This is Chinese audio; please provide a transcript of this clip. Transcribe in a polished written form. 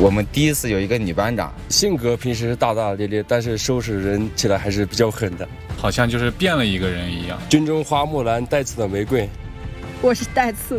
我们第一次有一个女班长， 性格平时大大咧咧，但是收拾人起来还是比较狠的， 好像就是变了一个人一样。 军中花木兰带刺的玫瑰， 我是带刺